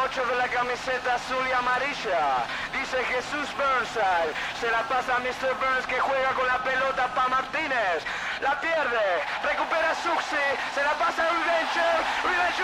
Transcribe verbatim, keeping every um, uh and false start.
ocho de la camiseta azul y amarilla. Dice Jesús Burnside. Se la pasa a mister Burns que juega con la pelota para Martínez. La pierde. Recupera Suxi. Se la pasa a Riventure. Riventure